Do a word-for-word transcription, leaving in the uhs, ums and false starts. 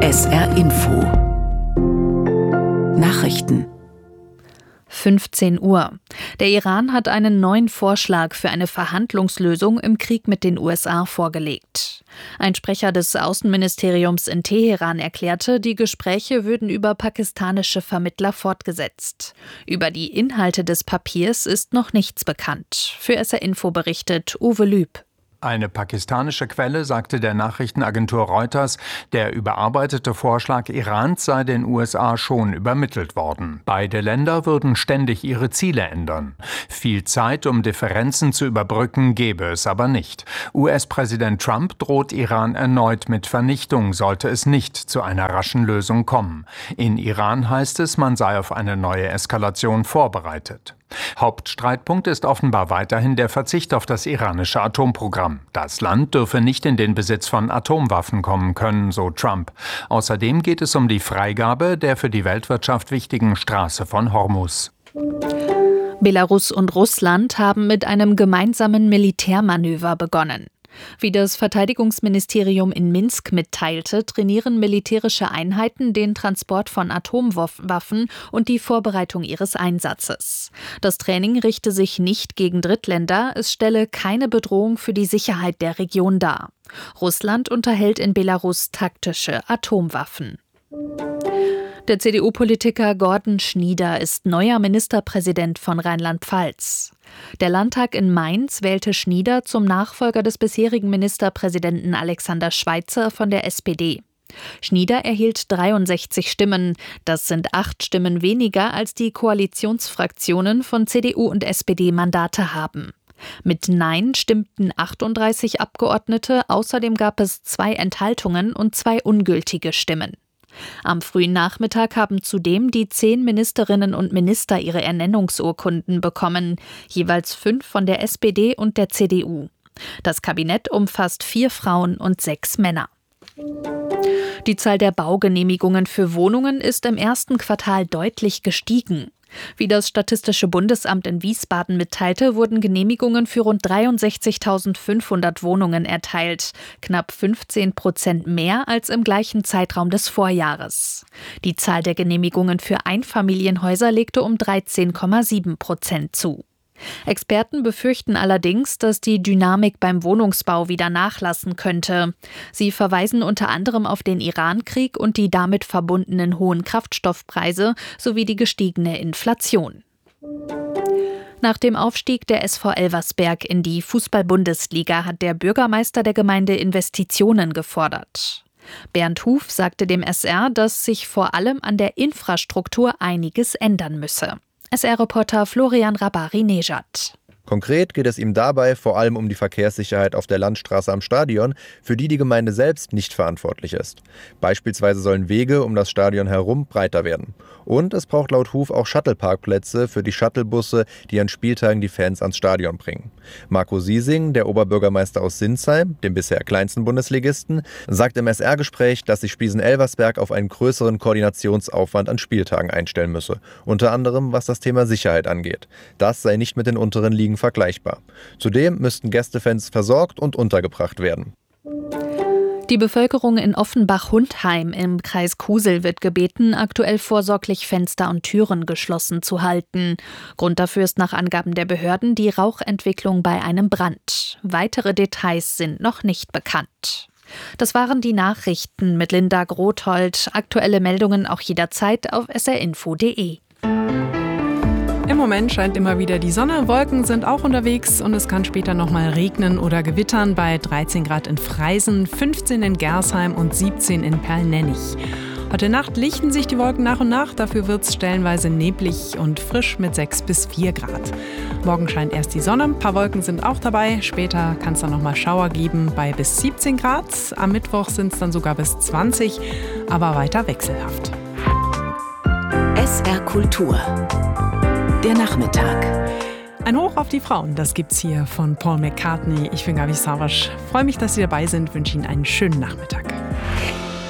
S R Info Nachrichten fünfzehn Uhr. Der Iran hat einen neuen Vorschlag für eine Verhandlungslösung im Krieg mit den U S A vorgelegt. Ein Sprecher des Außenministeriums in Teheran erklärte, die Gespräche würden über pakistanische Vermittler fortgesetzt. Über die Inhalte des Papiers ist noch nichts bekannt. Für S R Info berichtet Uwe Lüb. Eine pakistanische Quelle sagte der Nachrichtenagentur Reuters, der überarbeitete Vorschlag Irans sei den U S A schon übermittelt worden. Beide Länder würden ständig ihre Ziele ändern. Viel Zeit, um Differenzen zu überbrücken, gäbe es aber nicht. U S-Präsident Trump droht Iran erneut mit Vernichtung, sollte es nicht zu einer raschen Lösung kommen. In Iran heißt es, man sei auf eine neue Eskalation vorbereitet. Hauptstreitpunkt ist offenbar weiterhin der Verzicht auf das iranische Atomprogramm. Das Land dürfe nicht in den Besitz von Atomwaffen kommen können, so Trump. Außerdem geht es um die Freigabe der für die Weltwirtschaft wichtigen Straße von Hormuz. Belarus und Russland haben mit einem gemeinsamen Militärmanöver begonnen. Wie das Verteidigungsministerium in Minsk mitteilte, trainieren militärische Einheiten den Transport von Atomwaffen und die Vorbereitung ihres Einsatzes. Das Training richte sich nicht gegen Drittländer, es stelle keine Bedrohung für die Sicherheit der Region dar. Russland unterhält in Belarus taktische Atomwaffen. Der C D U-Politiker Gordon Schnieder ist neuer Ministerpräsident von Rheinland-Pfalz. Der Landtag in Mainz wählte Schnieder zum Nachfolger des bisherigen Ministerpräsidenten Alexander Schweitzer von der S P D. Schnieder erhielt dreiundsechzig Stimmen. Das sind acht Stimmen weniger, als die Koalitionsfraktionen von C D U und S P D Mandate haben. Mit Nein stimmten achtunddreißig Abgeordnete, außerdem gab es zwei Enthaltungen und zwei ungültige Stimmen. Am frühen Nachmittag haben zudem die zehn Ministerinnen und Minister ihre Ernennungsurkunden bekommen, jeweils fünf von der S P D und der C D U. Das Kabinett umfasst vier Frauen und sechs Männer. Die Zahl der Baugenehmigungen für Wohnungen ist im ersten Quartal deutlich gestiegen. Wie das Statistische Bundesamt in Wiesbaden mitteilte, wurden Genehmigungen für rund dreiundsechzigtausendfünfhundert Wohnungen erteilt, knapp fünfzehn Prozent mehr als im gleichen Zeitraum des Vorjahres. Die Zahl der Genehmigungen für Einfamilienhäuser legte um dreizehn Komma sieben Prozent zu. Experten befürchten allerdings, dass die Dynamik beim Wohnungsbau wieder nachlassen könnte. Sie verweisen unter anderem auf den Iran-Krieg und die damit verbundenen hohen Kraftstoffpreise sowie die gestiegene Inflation. Nach dem Aufstieg der S V Elversberg in die Fußball-Bundesliga hat der Bürgermeister der Gemeinde Investitionen gefordert. Bernd Huf sagte dem S R, dass sich vor allem an der Infrastruktur einiges ändern müsse. S R-Reporter Florian Rabari-Nejad. Konkret geht es ihm dabei vor allem um die Verkehrssicherheit auf der Landstraße am Stadion, für die die Gemeinde selbst nicht verantwortlich ist. Beispielsweise sollen Wege um das Stadion herum breiter werden. Und es braucht laut Huf auch Shuttle-Parkplätze für die Shuttlebusse, die an Spieltagen die Fans ans Stadion bringen. Marco Siesing, der Oberbürgermeister aus Sinsheim, dem bisher kleinsten Bundesligisten, sagt im S R-Gespräch, dass sich Spiesen-Elversberg auf einen größeren Koordinationsaufwand an Spieltagen einstellen müsse. Unter anderem, was das Thema Sicherheit angeht. Das sei nicht mit den unteren Ligen vergleichbar. Zudem müssten Gästefans versorgt und untergebracht werden. Die Bevölkerung in Offenbach-Hundheim im Kreis Kusel wird gebeten, aktuell vorsorglich Fenster und Türen geschlossen zu halten. Grund dafür ist nach Angaben der Behörden die Rauchentwicklung bei einem Brand. Weitere Details sind noch nicht bekannt. Das waren die Nachrichten mit Linda Grothold. Aktuelle Meldungen auch jederzeit auf s r info punkt d e. Im Moment scheint immer wieder die Sonne, Wolken sind auch unterwegs und es kann später nochmal regnen oder gewittern bei dreizehn Grad in Freisen, fünfzehn in Gersheim und siebzehn in Perlnennich. Heute Nacht lichten sich die Wolken nach und nach, dafür wird es stellenweise neblig und frisch mit sechs bis vier Grad. Morgen scheint erst die Sonne, ein paar Wolken sind auch dabei, später kann es dann nochmal Schauer geben bei bis siebzehn Grad. Am Mittwoch sind es dann sogar bis zwanzig, aber weiter wechselhaft. S R Kultur. Der Nachmittag. Ein Hoch auf die Frauen, das gibt's hier von Paul McCartney. Ich bin Gabi Savasch. Freue mich, dass Sie dabei sind, wünsche Ihnen einen schönen Nachmittag.